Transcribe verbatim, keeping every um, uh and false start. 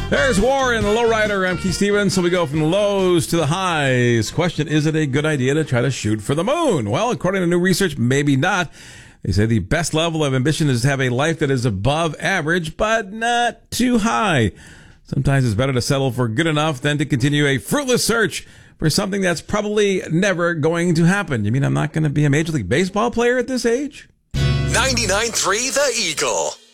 There's war in the lowrider. I'm Keith Stevens. So we go from the lows to the highs. Question, is it a good idea to try to shoot for the moon? Well, according to new research, maybe not. They say the best level of ambition is to have a life that is above average, but not too high. Sometimes it's better to settle for good enough than to continue a fruitless search for something that's probably never going to happen. You mean I'm not going to be a Major League Baseball player at this age? ninety-nine point three The Eagle.